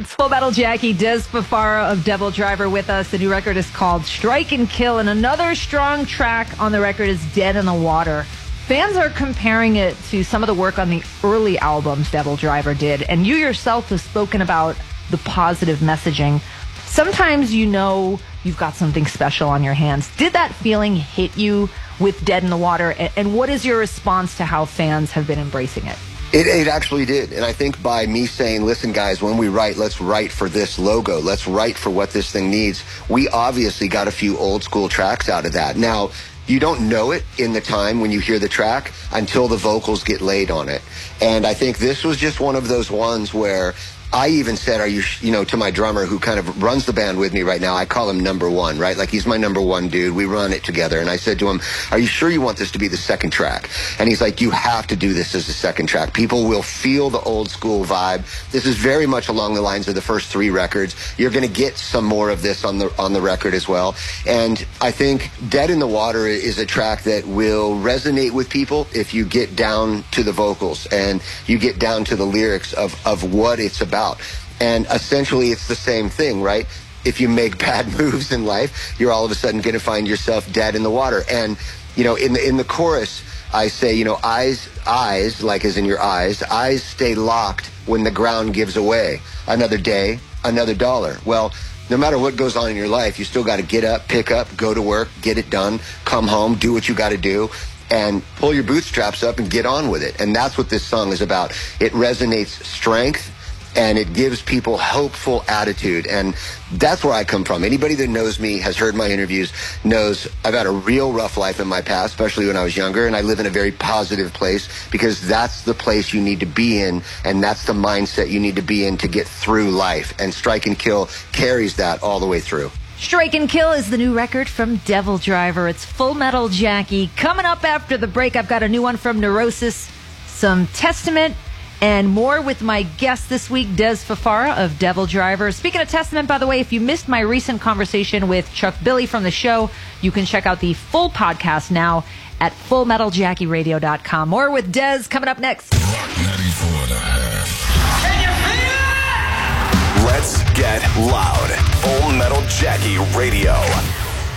Full Metal Jackie, Des Fafara of Devil Driver with us. The new record is called Strike and Kill, and another strong track on the record is Dead in the Water. Fans are comparing it to some of the work on the early albums Devil Driver did, and you yourself have spoken about the positive messaging. Sometimes you know you've got something special on your hands. Did that feeling hit you with Dead in the Water, and what is your response to how fans have been embracing it? It actually did. And I think by me saying, listen, guys, when we write, let's write for this logo. Let's write for what this thing needs. We obviously got a few old school tracks out of that. Now, you don't know it in the time when you hear the track until the vocals get laid on it. And I think this was just one of those ones where I even said, to my drummer who kind of runs the band with me right now, I call him number one, right? Like, he's my number one dude. We run it together. And I said to him, are you sure you want this to be the second track? And he's like, you have to do this as the second track. People will feel the old school vibe. This is very much along the lines of the first three records. You're going to get some more of this on the record as well. And I think Dead in the Water is a track that will resonate with people if you get down to the vocals and you get down to the lyrics of what it's about. And essentially it's the same thing, right? If you make bad moves in life, you're all of a sudden going to find yourself dead in the water. And, in the chorus, I say, eyes, like as in your eyes stay locked when the ground gives away. Another day, another dollar. Well, no matter what goes on in your life, you still got to get up, pick up, go to work, get it done, come home, do what you got to do, and pull your bootstraps up and get on with it. And that's what this song is about. It resonates strength, and it gives people hopeful attitude. And that's where I come from. Anybody that knows me, has heard my interviews, knows I've had a real rough life in my past, especially when I was younger, and I live in a very positive place because that's the place you need to be in, and that's the mindset you need to be in to get through life. And Strike and Kill carries that all the way through. Strike and Kill is the new record from Devil Driver. It's Full Metal Jackie. Coming up after the break, I've got a new one from Neurosis, some Testament, and more with my guest this week, Des Fafara of Devil Driver. Speaking of Testament, by the way, if you missed my recent conversation with Chuck Billy from the show, you can check out the full podcast now at fullmetaljackieradio.com. More with Des coming up next. Let's get loud. Full Metal Jackie Radio.